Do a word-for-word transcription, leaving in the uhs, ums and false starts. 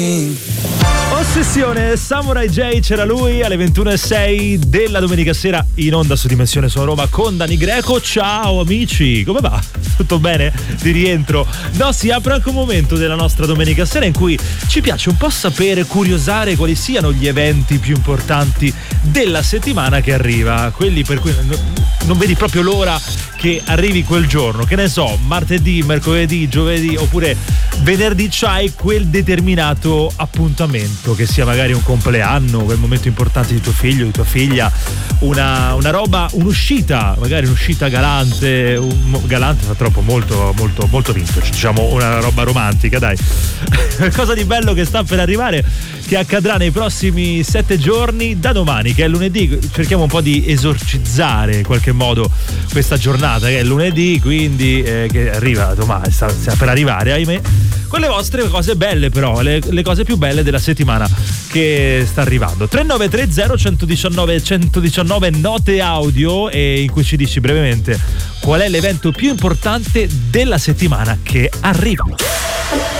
Ossessione, Samurai J, c'era lui alle ventuno e sei della domenica sera in onda su Dimensione Sono Roma con Dani Greco. Ciao amici, come va? Tutto bene? Di rientro? No, si apre anche un momento della nostra domenica sera in cui ci piace un po' sapere, curiosare quali siano gli eventi più importanti della settimana che arriva, quelli per cui non vedi proprio l'ora che arrivi quel giorno, che ne so, martedì, mercoledì, giovedì oppure venerdì c'hai quel determinato appuntamento, che sia magari un compleanno, quel momento importante di tuo figlio, di tua figlia, una, una roba, un'uscita, magari un'uscita galante, un, galante fa troppo, molto molto molto vintage, diciamo una roba romantica, dai. Qualcosa di bello che sta per arrivare, che accadrà nei prossimi sette giorni, da domani che è lunedì. Cerchiamo un po' di esorcizzare in qualche modo questa giornata che è lunedì, quindi eh, che arriva domani, sta, sta per arrivare, ahimè, con le vostre cose belle, però le, le cose più belle della settimana che sta arrivando. Tre nove tre zero uno uno nove note audio, e in cui ci dici brevemente qual è l'evento più importante della settimana che arriva.